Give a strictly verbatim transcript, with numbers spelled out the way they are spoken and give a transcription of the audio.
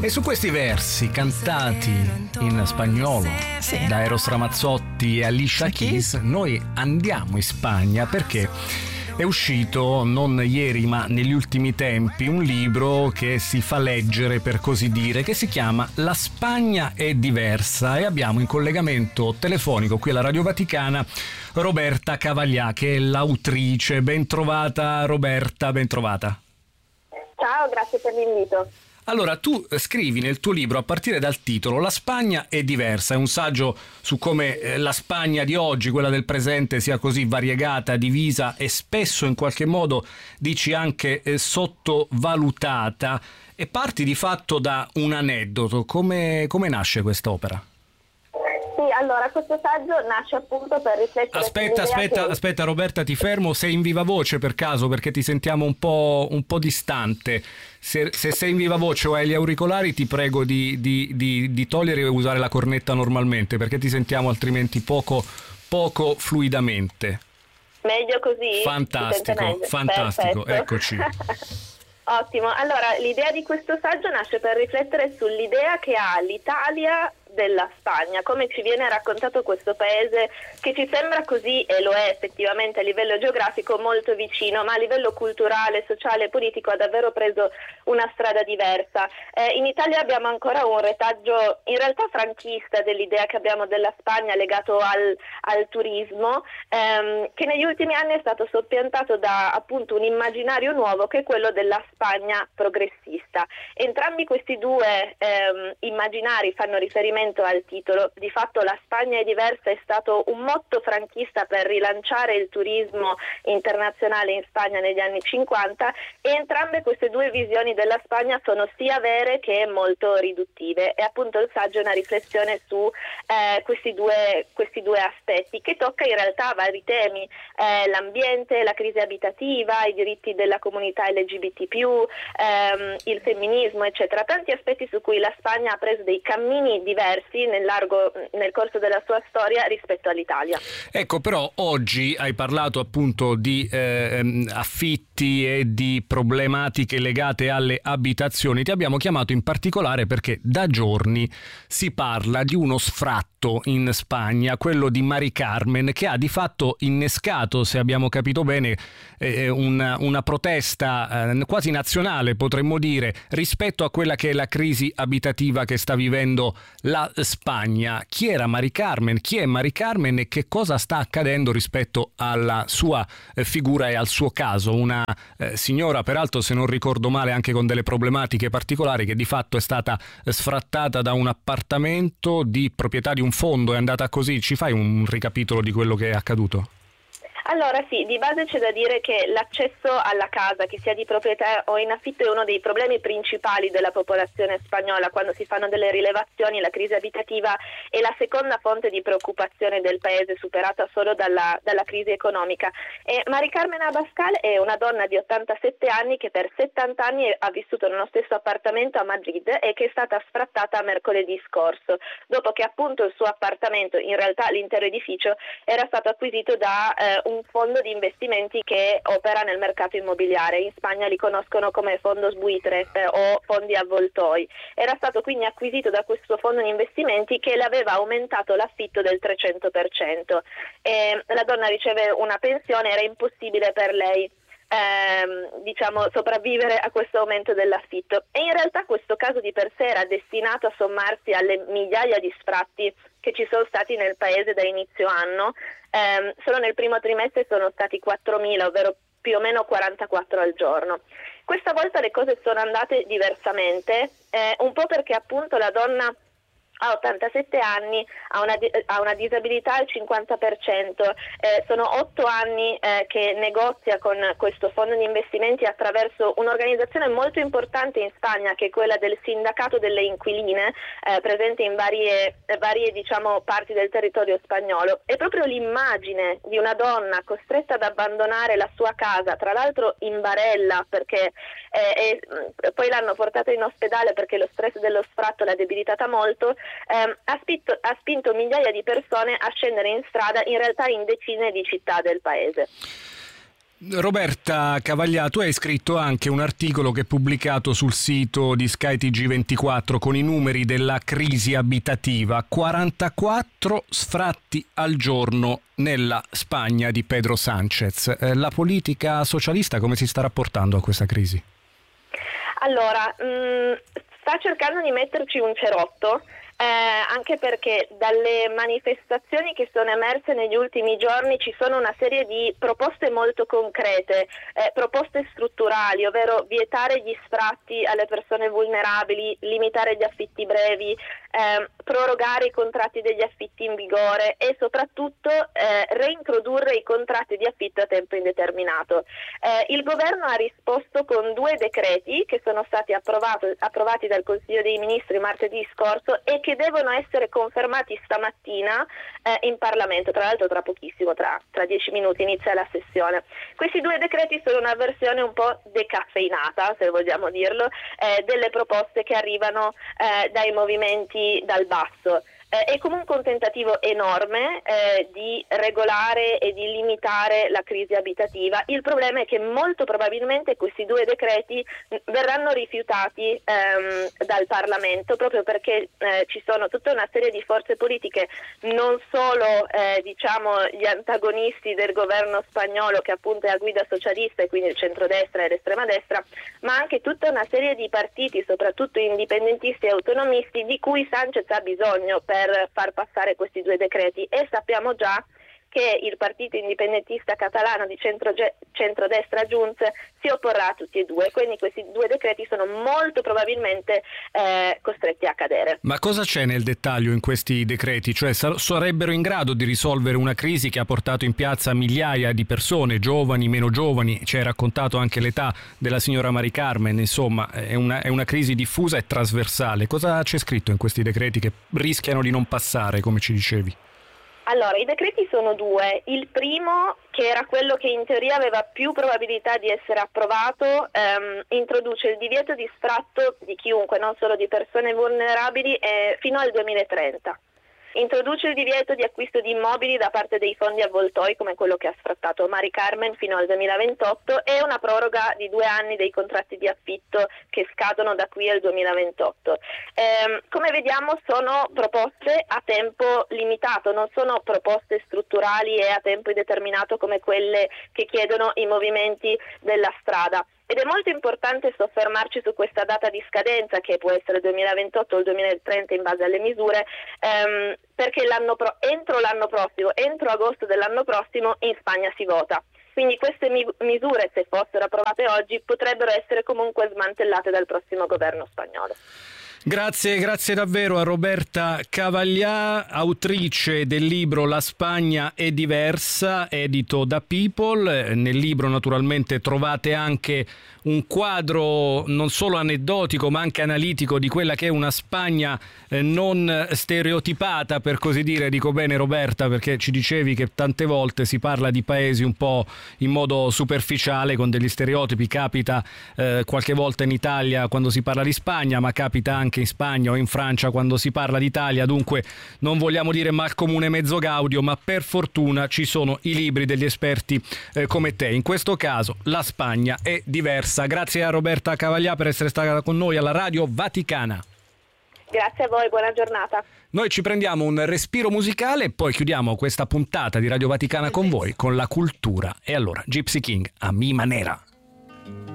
E su questi versi cantati in spagnolo sì. da Eros Ramazzotti e Alicia Keys, noi andiamo in Spagna perché è uscito non ieri ma negli ultimi tempi un libro che si fa leggere, per così dire, che si chiama La Spagna è diversa, e abbiamo in collegamento telefonico qui alla Radio Vaticana Roberta Cavaglià, che è l'autrice. Ben trovata Roberta, ben trovata. Ciao, grazie per l'invito. Allora, tu scrivi nel tuo libro, a partire dal titolo, La Spagna è diversa, è un saggio su come la Spagna di oggi, quella del presente, sia così variegata, divisa e spesso in qualche modo, dici, anche eh, sottovalutata, e parti di fatto da un aneddoto. Come, come nasce quest'opera? Sì, allora, questo saggio nasce appunto per riflettere... Aspetta, aspetta, che... aspetta Roberta, ti fermo. Sei in viva voce per caso? Perché ti sentiamo un po', un po' distante. Se, se sei in viva voce o hai gli auricolari, ti prego di, di, di, di togliere e usare la cornetta normalmente, perché ti sentiamo altrimenti poco, poco fluidamente. Meglio così? Fantastico, fantastico, Perfetto. Eccoci. Ottimo, allora l'idea di questo saggio nasce per riflettere sull'idea che ha l'Italia della Spagna, come ci viene raccontato questo paese che ci sembra così, e lo è effettivamente a livello geografico, molto vicino, ma a livello culturale, sociale e politico ha davvero preso una strada diversa. Eh, in Italia abbiamo ancora un retaggio in realtà franchista dell'idea che abbiamo della Spagna legato al, al turismo, ehm, che negli ultimi anni è stato soppiantato da appunto un immaginario nuovo, che è quello della Spagna progressista. Entrambi questi due ehm, immaginari fanno riferimento al titolo. Di fatto La Spagna è diversa è stato un motto franchista per rilanciare il turismo internazionale in Spagna negli anni cinquanta, e entrambe queste due visioni della Spagna sono sia vere che molto riduttive, e appunto il saggio è una riflessione su eh, questi due questi due aspetti, che tocca in realtà vari temi, eh, l'ambiente, la crisi abitativa, i diritti della comunità L G B T più, ehm, il femminismo, eccetera, tanti aspetti su cui la Spagna ha preso dei cammini diversi nel largo, nel corso della sua storia rispetto all'Italia. Ecco, però oggi hai parlato appunto di eh, affitti e di problematiche legate alle abitazioni. Ti abbiamo chiamato in particolare perché da giorni si parla di uno sfratto in Spagna, quello di Mari Carmen, che ha di fatto innescato, se abbiamo capito bene, eh, una, una protesta eh, quasi nazionale, potremmo dire, rispetto a quella che è la crisi abitativa che sta vivendo la Spagna. Chi era Mari Carmen? Chi è Mari Carmen e che cosa sta accadendo rispetto alla sua eh, figura e al suo caso? Una eh, signora, peraltro, se non ricordo male, anche con delle problematiche particolari, che di fatto è stata eh, sfrattata da un appartamento di proprietà di un fondo. È andata così? Ci fai un ricapitolo di quello che è accaduto? Allora sì, di base c'è da dire che l'accesso alla casa, che sia di proprietà o in affitto, è uno dei problemi principali della popolazione spagnola. Quando si fanno delle rilevazioni, la crisi abitativa è la seconda fonte di preoccupazione del paese, superata solo dalla, dalla crisi economica. E Mari Carmen Abascal è una donna di ottantasette anni che per settanta anni ha vissuto nello stesso appartamento a Madrid e che è stata sfrattata mercoledì scorso, dopo che appunto il suo appartamento, in realtà l'intero edificio, era stato acquisito da eh, un un fondo di investimenti che opera nel mercato immobiliare. In Spagna li conoscono come fondos buitre eh, o fondi avvoltoi. Era stato quindi acquisito da questo fondo di investimenti che le aveva aumentato l'affitto del trecento per cento. E la donna riceve una pensione, era impossibile per lei Ehm, diciamo sopravvivere a questo aumento dell'affitto, e in realtà questo caso di per sé era destinato a sommarsi alle migliaia di sfratti che ci sono stati nel paese da inizio anno. Ehm, solo nel primo trimestre sono stati quattromila, ovvero più o meno quarantaquattro al giorno. Questa volta le cose sono andate diversamente, eh, un po' perché appunto la donna ha ottantasette anni, ha una, ha una disabilità al cinquanta per cento, eh, sono otto anni eh, che negozia con questo fondo di investimenti attraverso un'organizzazione molto importante in Spagna, che è quella del Sindacato delle Inquiline, eh, presente in varie, varie diciamo, parti del territorio spagnolo. E proprio l'immagine di una donna costretta ad abbandonare la sua casa, tra l'altro in barella, perché eh, e, poi l'hanno portata in ospedale perché lo stress dello sfratto l'ha debilitata molto, ehm, ha, spinto, ha spinto migliaia di persone a scendere in strada, in realtà in decine di città del paese. Roberta Cavaglia, tu hai scritto anche un articolo che è pubblicato sul sito di Sky T G ventiquattro con i numeri della crisi abitativa: quarantaquattro sfratti al giorno nella Spagna di Pedro Sánchez. Eh, la politica socialista come si sta rapportando a questa crisi? Allora, mh, sta cercando di metterci un cerotto. Eh, anche perché dalle manifestazioni che sono emerse negli ultimi giorni ci sono una serie di proposte molto concrete, eh, proposte strutturali, ovvero vietare gli sfratti alle persone vulnerabili, limitare gli affitti brevi, eh, prorogare i contratti degli affitti in vigore e soprattutto eh, reintrodurre i contratti di affitto a tempo indeterminato. Eh, il governo ha risposto con due decreti che sono stati approvato, approvati dal Consiglio dei Ministri martedì scorso e che devono essere confermati stamattina eh, in Parlamento. Tra l'altro tra pochissimo, tra, tra dieci minuti inizia la sessione. Questi due decreti sono una versione un po' decaffeinata, se vogliamo dirlo, eh, delle proposte che arrivano eh, dai movimenti dal basso. Eh, è comunque un tentativo enorme eh, di regolare e di limitare la crisi abitativa. Il problema è che molto probabilmente questi due decreti verranno rifiutati ehm, dal Parlamento, proprio perché eh, ci sono tutta una serie di forze politiche, non solo eh, diciamo gli antagonisti del governo spagnolo, che appunto è a guida socialista, e quindi il centrodestra e l'estrema destra, ma anche tutta una serie di partiti, soprattutto indipendentisti e autonomisti, di cui Sánchez ha bisogno per per far passare questi due decreti, e sappiamo già che il partito indipendentista catalano di centro, centrodestra Junts si opporrà a tutti e due, quindi questi due decreti sono molto probabilmente eh, costretti a cadere. Ma cosa c'è nel dettaglio in questi decreti? Cioè sarebbero in grado di risolvere una crisi che ha portato in piazza migliaia di persone, giovani, meno giovani? Ci hai raccontato anche l'età della signora Mari Carmen, insomma è una, è una crisi diffusa e trasversale. Cosa c'è scritto in questi decreti che rischiano di non passare, come ci dicevi? Allora, i decreti sono due. Il primo, che era quello che in teoria aveva più probabilità di essere approvato, ehm, introduce il divieto di sfratto di chiunque, non solo di persone vulnerabili, eh, fino al duemilatrenta. Introduce il divieto di acquisto di immobili da parte dei fondi avvoltoi, come quello che ha sfrattato Mari Carmen, fino al duemilaventotto, e una proroga di due anni dei contratti di affitto che scadono da qui al duemilaventotto. Ehm, come vediamo sono proposte a tempo limitato, non sono proposte strutturali e a tempo indeterminato come quelle che chiedono i movimenti della strada. Ed è molto importante soffermarci su questa data di scadenza, che può essere il duemilaventotto o il duemilatrenta in base alle misure, ehm, perché l'anno pro- entro l'anno prossimo, entro agosto dell'anno prossimo, in Spagna si vota. Quindi queste mi- misure, se fossero approvate oggi, potrebbero essere comunque smantellate dal prossimo governo spagnolo. Grazie, grazie davvero a Roberta Cavaglia, autrice del libro La Spagna è diversa, edito da People. Nel libro naturalmente trovate anche un quadro non solo aneddotico ma anche analitico di quella che è una Spagna eh, non stereotipata, per così dire. Dico bene, Roberta, perché ci dicevi che tante volte si parla di paesi un po' in modo superficiale, con degli stereotipi. Capita eh, qualche volta in Italia quando si parla di Spagna, ma capita anche in Spagna o in Francia quando si parla d'Italia. Dunque non vogliamo dire mal comune mezzo gaudio, ma per fortuna ci sono i libri degli esperti eh, come te. In questo caso La Spagna è diversa. Grazie a Roberta Cavaglia per essere stata con noi alla Radio Vaticana. Grazie a voi, buona giornata. Noi ci prendiamo un respiro musicale e poi chiudiamo questa puntata di Radio Vaticana con voi con la cultura. E allora Gypsy King, a mi manera.